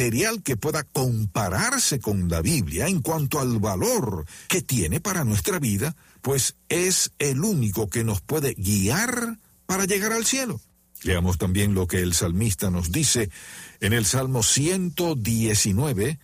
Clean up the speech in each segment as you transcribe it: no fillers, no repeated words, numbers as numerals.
material que pueda compararse con la Biblia en cuanto al valor que tiene para nuestra vida, pues es el único que nos puede guiar para llegar al cielo. Leamos también lo que el salmista nos dice en el Salmo 119,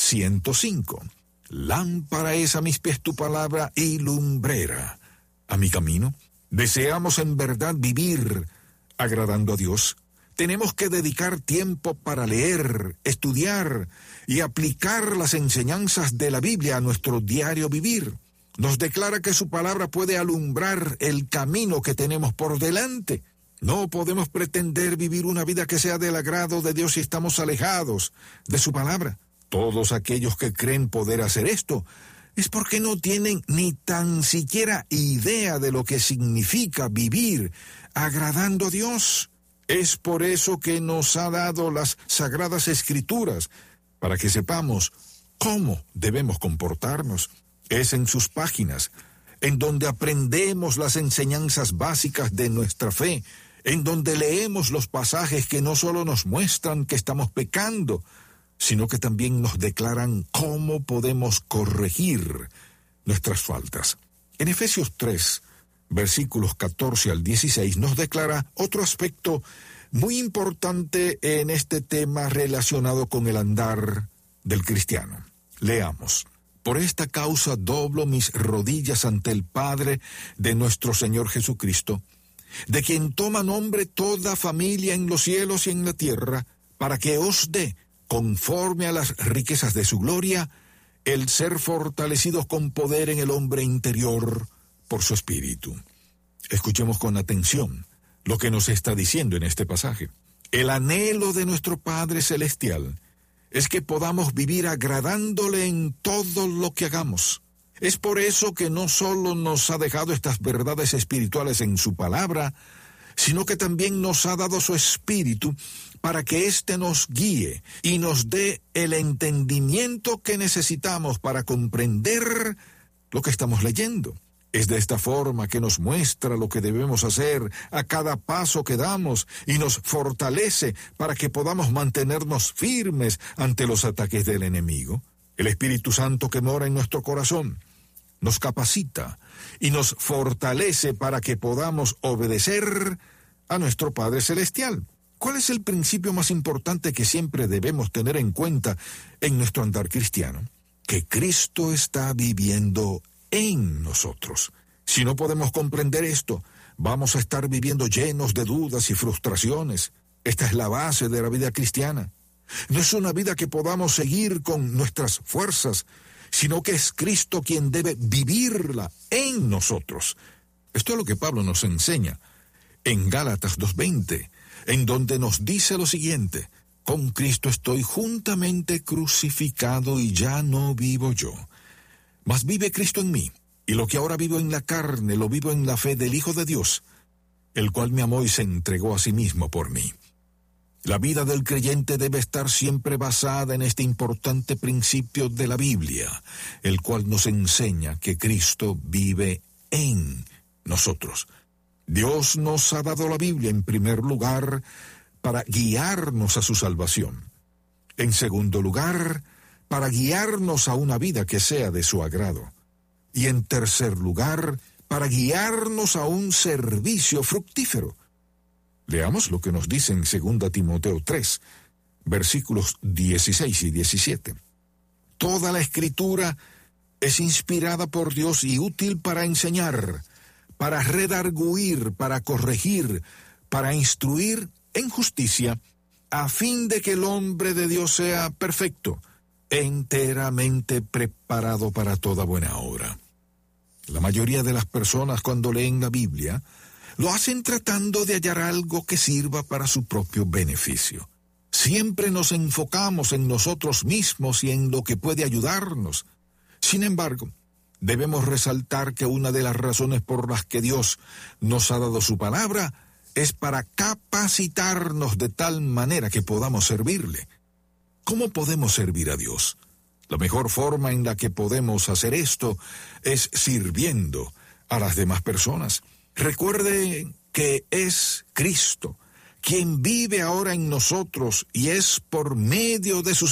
105. Lámpara es a mis pies tu palabra y lumbrera a mi camino. Deseamos en verdad vivir agradando a Dios. Tenemos que dedicar tiempo para leer, estudiar y aplicar las enseñanzas de la Biblia a nuestro diario vivir. Nos declara que su palabra puede alumbrar el camino que tenemos por delante. No podemos pretender vivir una vida que sea del agrado de Dios si estamos alejados de su palabra. Todos aquellos que creen poder hacer esto es porque no tienen ni tan siquiera idea de lo que significa vivir agradando a Dios. Es por eso que nos ha dado las Sagradas Escrituras, para que sepamos cómo debemos comportarnos. Es en sus páginas, en donde aprendemos las enseñanzas básicas de nuestra fe, en donde leemos los pasajes que no solo nos muestran que estamos pecando, sino que también nos declaran cómo podemos corregir nuestras faltas. En Efesios 3, versículos 14 al 16, nos declara otro aspecto muy importante en este tema relacionado con el andar del cristiano. Leamos. Por esta causa doblo mis rodillas ante el Padre de nuestro Señor Jesucristo, de quien toma nombre toda familia en los cielos y en la tierra, para que os dé, conforme a las riquezas de su gloria, el ser fortalecidos con poder en el hombre interior por su espíritu. Escuchemos con atención lo que nos está diciendo en este pasaje. El anhelo de nuestro Padre Celestial es que podamos vivir agradándole en todo lo que hagamos. Es por eso que no solo nos ha dejado estas verdades espirituales en su palabra, sino que también nos ha dado su espíritu para que éste nos guíe y nos dé el entendimiento que necesitamos para comprender lo que estamos leyendo. Es de esta forma que nos muestra lo que debemos hacer a cada paso que damos y nos fortalece para que podamos mantenernos firmes ante los ataques del enemigo. El Espíritu Santo que mora en nuestro corazón nos capacita y nos fortalece para que podamos obedecer a nuestro Padre Celestial. ¿Cuál es el principio más importante que siempre debemos tener en cuenta en nuestro andar cristiano? Que Cristo está viviendo en nosotros. Si no podemos comprender esto, vamos a estar viviendo llenos de dudas y frustraciones. Esta es la base de la vida cristiana. No es una vida que podamos seguir con nuestras fuerzas, sino que es Cristo quien debe vivirla en nosotros. Esto es lo que Pablo nos enseña en Gálatas 2:20, en donde nos dice lo siguiente: con Cristo estoy juntamente crucificado y ya no vivo yo, mas vive Cristo en mí, y lo que ahora vivo en la carne lo vivo en la fe del Hijo de Dios, el cual me amó y se entregó a sí mismo por mí. La vida del creyente debe estar siempre basada en este importante principio de la Biblia, el cual nos enseña que Cristo vive en nosotros. Dios nos ha dado la Biblia en primer lugar para guiarnos a su salvación. En segundo lugar, para guiarnos a una vida que sea de su agrado. Y en tercer lugar, para guiarnos a un servicio fructífero. Leamos lo que nos dice en 2 Timoteo 3, versículos 16 y 17. Toda la Escritura es inspirada por Dios y útil para enseñar, para redarguir, para corregir, para instruir en justicia, a fin de que el hombre de Dios sea perfecto, enteramente preparado para toda buena obra. La mayoría de las personas, cuando leen la Biblia, lo hacen tratando de hallar algo que sirva para su propio beneficio. Siempre nos enfocamos en nosotros mismos y en lo que puede ayudarnos. Sin embargo, debemos resaltar que una de las razones por las que Dios nos ha dado su palabra es para capacitarnos de tal manera que podamos servirle. ¿Cómo podemos servir a Dios? La mejor forma en la que podemos hacer esto es sirviendo a las demás personas. Recuerde que es Cristo quien vive ahora en nosotros y es por medio de sus